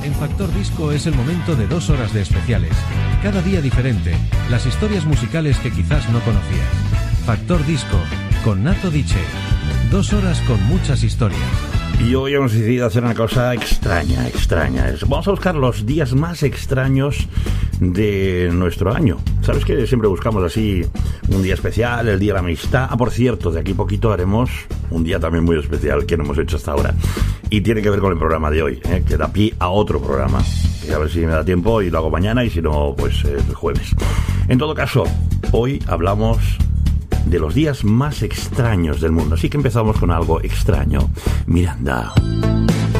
En Factor Disco es el momento de 2 horas de especiales. Cada día diferente. Las historias musicales que quizás no conocías. Factor Disco, con Nato Diche. 2 horas con muchas historias. Y hoy hemos decidido hacer una cosa extraña. Vamos a buscar los días más extraños de nuestro año. ¿Sabes que siempre buscamos así un día especial, el día de la amistad? Ah, por cierto, de aquí poquito haremos un día también muy especial que no hemos hecho hasta ahora. Y tiene que ver con el programa de hoy, que da pie a otro programa. Que a ver si me da tiempo y lo hago mañana, y si no, pues el jueves. En todo caso, hoy hablamos de los días más extraños del mundo. Así que empezamos con algo extraño. Miranda.